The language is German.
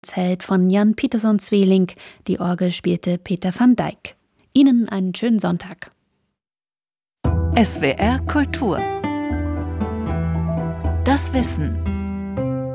Zelt von Jan Pietersson Zweling, die Orgel spielte Peter van Dijk. Ihnen einen schönen Sonntag. SWR Kultur. Das Wissen.